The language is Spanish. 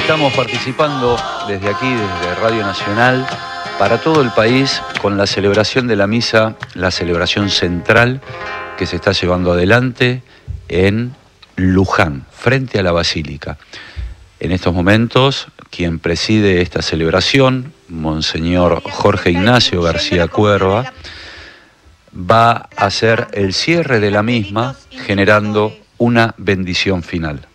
Estamos participando desde aquí, desde Radio Nacional, para todo el país, con la celebración de la misa, la celebración central que se está llevando adelante en Luján, frente a la Basílica. En estos momentos, quien preside esta celebración, Monseñor Jorge Ignacio García Cuerva, va a hacer el cierre de la misma, generando una bendición final.